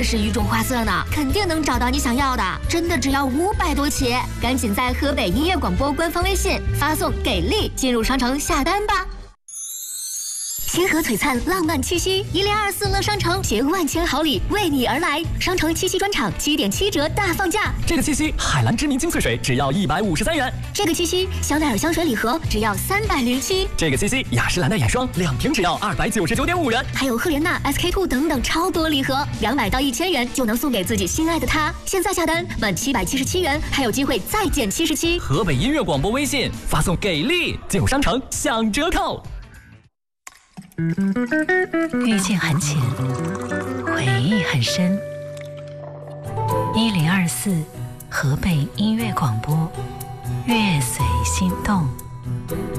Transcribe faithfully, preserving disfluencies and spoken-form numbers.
真是鱼种花色呢，肯定能找到你想要的，真的只要五百多起，赶紧在河北音乐广播官方微信发送“给力”进入商城下单吧。星河璀璨，浪漫七夕，一零二四乐商城携万千好礼为你而来。商城七夕专场七点七折大放价， 这个七夕海蓝之谜精粹水只要一百五十三元， 这个七夕香奈儿香水礼盒只要三百零七， 这个七夕雅诗兰黛眼霜两瓶只要二百九十九点五元， 还有赫莲娜 S K two 等等超多礼盒，两百到一千元就能送给自己心爱的他。现在下单满七百七十七元，还有机会再减七十七。 河北音乐广播微信发送“给力”进入商城享折扣。 遇见很浅，回忆很深。一零二四河北音乐广播，乐随心动。